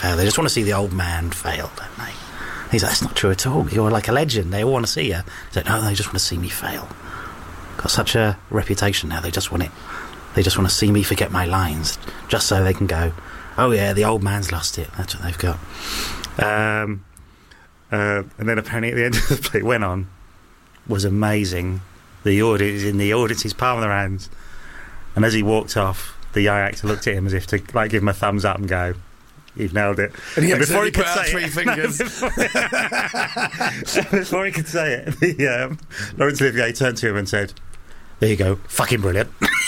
fail. They just want to see the old man fail, don't they? He's like, that's not true at all. You're like a legend. They all want to see you. He's like, no, they just want to see me fail. Got such a reputation now. They just want it. They just want to see me forget my lines, just so they can go, oh yeah, the old man's lost it. That's what they've got. And then apparently at the end of the play, went on, was amazing. The audience's palm of their hands. And as he walked off, the young actor looked at him as if to like give him a thumbs up and go, you've nailed it. And before he put could out say three fingers. Before he could say it, Laurence Olivier turned to him and said, there you go, fucking brilliant.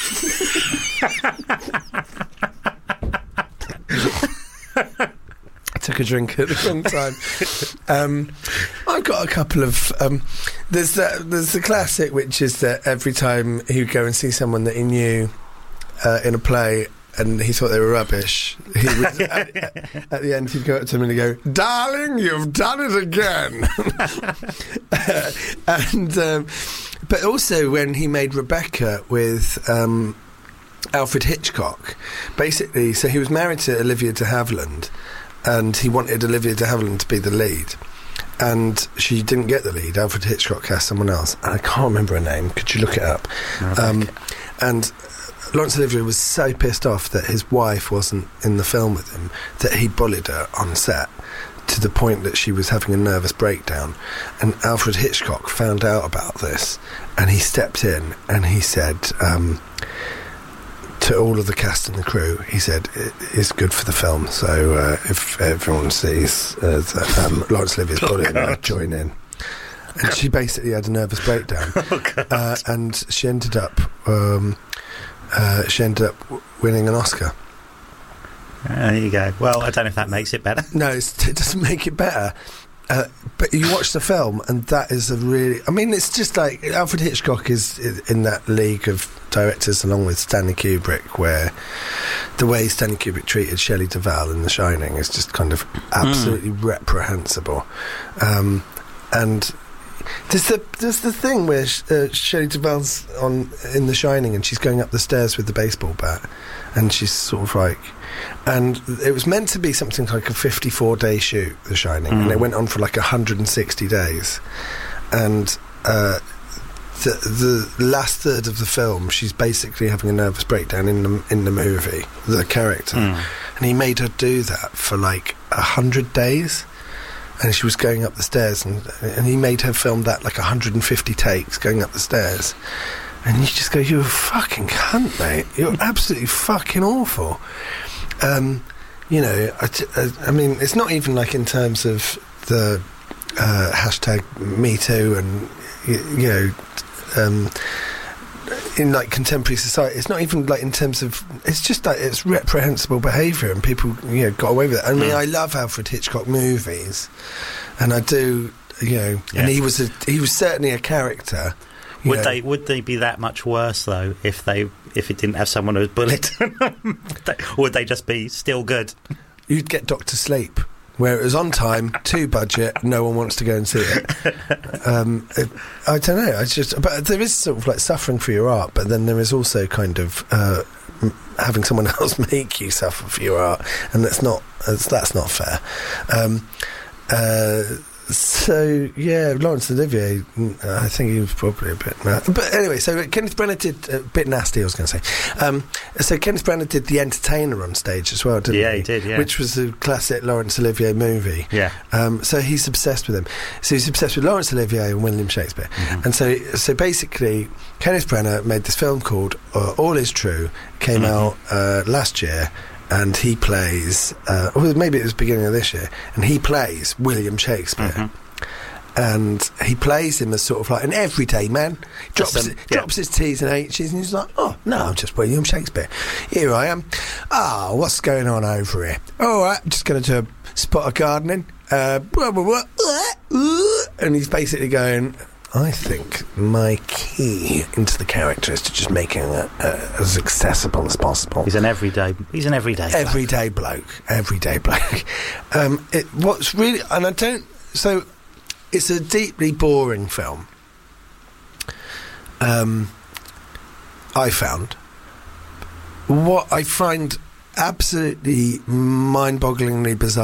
I took a drink at the wrong time. I've got a couple of... there's the classic, which is that every time he would go and see someone that he knew in a play and he thought they were rubbish, he would, at the end he'd go up to him and he'd go, darling, you've done it again. But also when he made Rebecca with Alfred Hitchcock, basically, so he was married to Olivia de Havilland, and he wanted Olivia de Havilland to be the lead, and she didn't get the lead. Alfred Hitchcock cast someone else, and I can't remember her name. Could you look it up? And Laurence Olivier was so pissed off that his wife wasn't in the film with him that he bullied her on set to the point that she was having a nervous breakdown. And Alfred Hitchcock found out about this, and he stepped in and he said to all of the cast and the crew, he said, it's good for the film, so if everyone sees that Laurence Olivier's bullying her, join in. And she basically had a nervous breakdown. And she ended up winning an Oscar. There you go. Well, I don't know if that makes it better. No, it doesn't make it better. But you watch the film, and that is a really... I mean, it's just like... Alfred Hitchcock is in that league of directors along with Stanley Kubrick, where the way Stanley Kubrick treated Shelley Duvall in The Shining is just kind of absolutely reprehensible. And there's the thing where Shelley Duvall's in The Shining, and she's going up the stairs with the baseball bat, and she's sort of like... And it was meant to be something like a 54-day shoot, The Shining, and it went on for like 160 days. And the last third of the film, she's basically having a nervous breakdown in the movie, the character. And he made her do that for like 100 days. And she was going up the stairs, and he made her film that like 150 takes going up the stairs. And you just go, you're a fucking cunt, mate. You're absolutely fucking awful. You know, I mean, it's not even like in terms of the hashtag #MeToo and, you know, in like contemporary society. It's not even like in terms of... It's just like it's reprehensible behaviour, and people, you know, got away with it. I mean, I love Alfred Hitchcock movies, and I do, you know, and he was certainly a character. Would they be that much worse though if it didn't have someone who was bullied? Or would they just be still good? You'd get Dr. Sleep, where it was on time, to budget, no one wants to go and see it. I don't know. But there is sort of like suffering for your art, but then there is also kind of having someone else make you suffer for your art, and that's not fair. So yeah, Laurence Olivier, I think he was probably a bit but anyway, so Kenneth Branagh did a bit nasty, I was going to say. So Kenneth Branagh did The Entertainer on stage as well, didn't he? Yeah, he did, yeah. Which was a classic Laurence Olivier movie. Yeah. So he's obsessed with him. So he's obsessed with Laurence Olivier and William Shakespeare. And so basically Kenneth Branagh made this film called All Is True, came out last year, and he plays, or maybe it was beginning of this year, and he plays William Shakespeare. And he plays him as sort of like an everyday man. Drops his T's and H's, and he's like, oh, no, I'm just William Shakespeare. Here I am. What's going on over here? All right, I'm just going to do a spot of gardening. Blah, blah, blah. And he's basically going... I think my key into the character is to just make him as accessible as possible. He's an everyday bloke. What's really, and I don't. So it's a deeply boring film. I found what I find absolutely mind-bogglingly bizarre